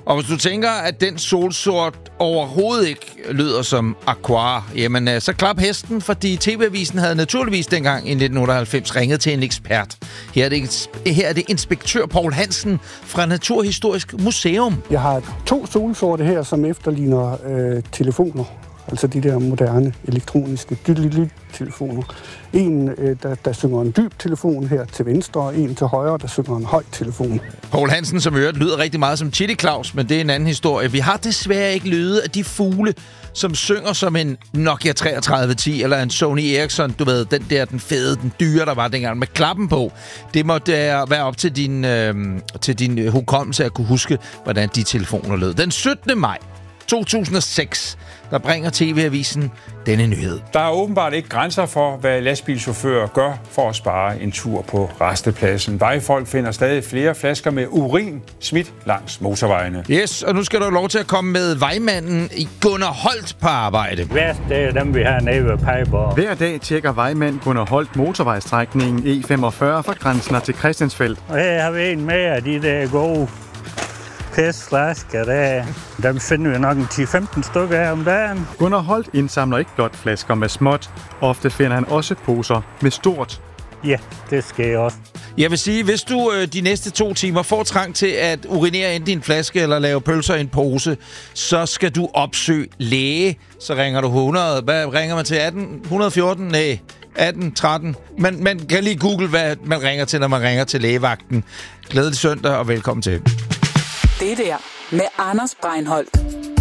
Og hvis du tænker, at den solsort overhovedet ikke lyder som Aquar, jamen så klap hesten, fordi TV-avisen havde naturligvis dengang i 1998 ringet til en ekspert. Her er det inspektør Poul Hansen fra Naturhistorisk Museum. Jeg har 2 solsorte her, som efterligner telefoner. Altså de der moderne elektroniske telefoner. En, der synger en dyb telefon her til venstre, og en til højre, der synger en høj telefon. Poul Hansen, som lyder rigtig meget som Chili Claus, men det er en anden historie. Vi har desværre ikke lyde af de fugle, som synger som en Nokia 3310 eller en Sony Ericsson. Du ved, den fede, den dyre, der var dengang med klappen på. Det måtte være op til din hukommelse at kunne huske, hvordan de telefoner lød. Den 17. maj 2006, der bringer TV-avisen denne nyhed. Der er åbenbart ikke grænser for, hvad lastbilchauffører gør for at spare en tur på rastepladsen. Vejfolk finder stadig flere flasker med urin smidt langs motorvejene. Yes, og nu skal du have lov til at komme med vejmanden Gunnar Holt på arbejde. Værst, det er dem, vi har nede ved Pejborg. Hver dag tjekker vejmand Gunnar Holt motorvejsstrækningen E45 fra Grænsner til Christiansfeld. Og her har vi en med af de der gode flasker der. Dem finder vi nok en 10-15 stykker af om dagen. Gunnar Holt indsamler ikke blot flasker med småt. Ofte finder han også poser med stort. Ja, det sker også. Jeg vil sige, hvis du de næste 2 timer får trang til at urinere ind i en flaske eller lave pølser i en pose, så skal du opsøge læge. Så ringer du 100. Hvad ringer man til? 18? 114? Nej. 18, 13. Man kan lige google, hvad man ringer til, når man ringer til lægevagten. Glædelig søndag og velkommen til. Det der med Anders Breinholt.